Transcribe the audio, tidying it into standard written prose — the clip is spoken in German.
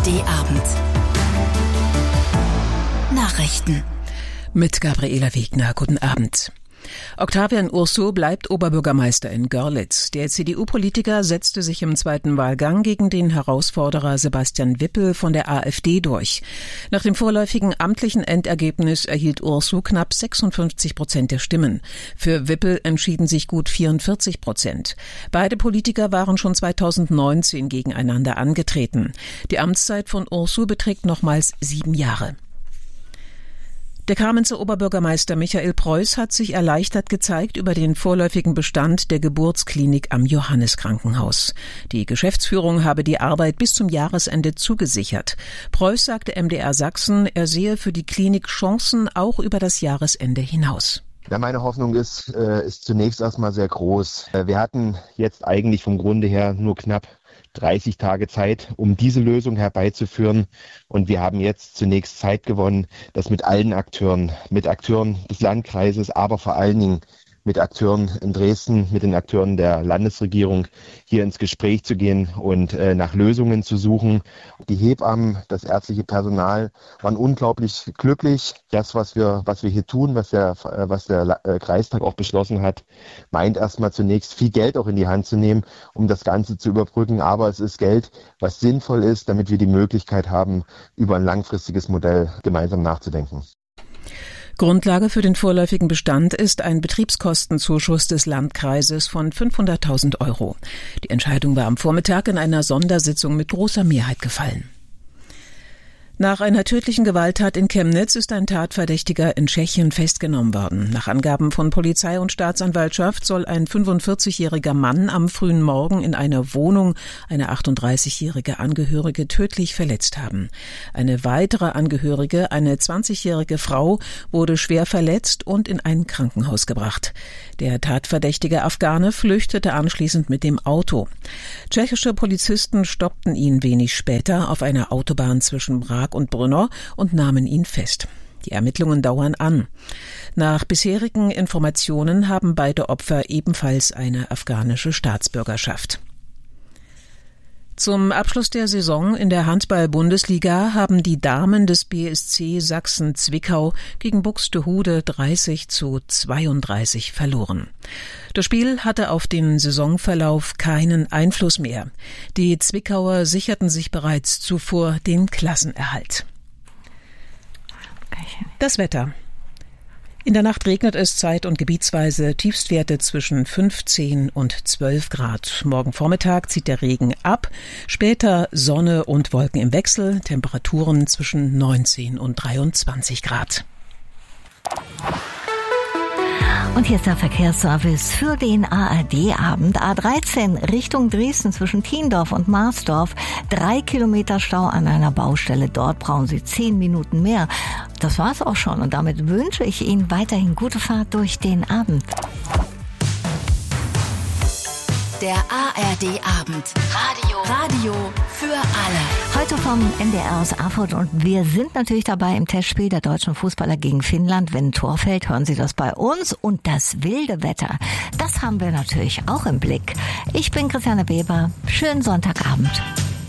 ARD-Abend. Nachrichten. Mit Gabriela Wegner. Guten Abend. Octavian Urso bleibt Oberbürgermeister in Görlitz. Der CDU-Politiker setzte sich im zweiten Wahlgang gegen den Herausforderer Sebastian Wippel von der AfD durch. Nach dem vorläufigen amtlichen Endergebnis erhielt Urso knapp 56% der Stimmen. Für Wippel entschieden sich gut 44%. Beide Politiker waren schon 2019 gegeneinander angetreten. Die Amtszeit von Urso beträgt nochmals 7 Jahre. Der Kamenzer Oberbürgermeister Michael Preuß hat sich erleichtert gezeigt über den vorläufigen Bestand der Geburtsklinik am Johanniskrankenhaus. Die Geschäftsführung habe die Arbeit bis zum Jahresende zugesichert. Preuß sagte MDR Sachsen, er sehe für die Klinik Chancen auch über das Jahresende hinaus. Ja, meine Hoffnung ist zunächst erstmal sehr groß. Wir hatten jetzt eigentlich vom Grunde her nur knapp 30 Tage Zeit, um diese Lösung herbeizuführen. Und wir haben jetzt zunächst Zeit gewonnen, das mit allen Akteuren, mit Akteuren des Landkreises, aber vor allen Dingen mit Akteuren in Dresden, mit den Akteuren der Landesregierung hier ins Gespräch zu gehen und nach Lösungen zu suchen. Die Hebammen, das ärztliche Personal waren unglaublich glücklich. Das, was wir hier tun, was der Kreistag auch beschlossen hat, meint erstmal zunächst viel Geld auch in die Hand zu nehmen, um das Ganze zu überbrücken. Aber es ist Geld, was sinnvoll ist, damit wir die Möglichkeit haben, über ein langfristiges Modell gemeinsam nachzudenken. Grundlage für den vorläufigen Bestand ist ein Betriebskostenzuschuss des Landkreises von 500.000 €. Die Entscheidung war am Vormittag in einer Sondersitzung mit großer Mehrheit gefallen. Nach einer tödlichen Gewalttat in Chemnitz ist ein Tatverdächtiger in Tschechien festgenommen worden. Nach Angaben von Polizei und Staatsanwaltschaft soll ein 45-jähriger Mann am frühen Morgen in einer Wohnung eine 38-jährige Angehörige tödlich verletzt haben. Eine weitere Angehörige, eine 20-jährige Frau, wurde schwer verletzt und in ein Krankenhaus gebracht. Der tatverdächtige Afghane flüchtete anschließend mit dem Auto. Tschechische Polizisten stoppten ihn wenig später auf einer Autobahn zwischen Prag und Brno und nahmen ihn fest. Die Ermittlungen dauern an. Nach bisherigen Informationen haben beide Opfer ebenfalls eine afghanische Staatsbürgerschaft. Zum Abschluss der Saison in der Handball-Bundesliga haben die Damen des BSC Sachsen-Zwickau gegen Buxtehude 30:32 verloren. Das Spiel hatte auf den Saisonverlauf keinen Einfluss mehr. Die Zwickauer sicherten sich bereits zuvor den Klassenerhalt. Das Wetter. In der Nacht regnet es zeit- und gebietsweise, Tiefstwerte zwischen 15 und 12 Grad. Morgen Vormittag zieht der Regen ab, später Sonne und Wolken im Wechsel, Temperaturen zwischen 19 und 23 Grad. Und hier ist der Verkehrsservice für den ARD-Abend. A13 Richtung Dresden zwischen Tiendorf und Marsdorf. 3 Kilometer Stau an einer Baustelle. Dort brauchen Sie 10 Minuten mehr. Das war's auch schon. Und damit wünsche ich Ihnen weiterhin gute Fahrt durch den Abend. Der ARD-Abend. Radio für alle. Heute vom NDR aus Erfurt und wir sind natürlich dabei im Testspiel der deutschen Fußballer gegen Finnland. Wenn ein Tor fällt, hören Sie das bei uns. Und das wilde Wetter, das haben wir natürlich auch im Blick. Ich bin Christiane Weber. Schönen Sonntagabend.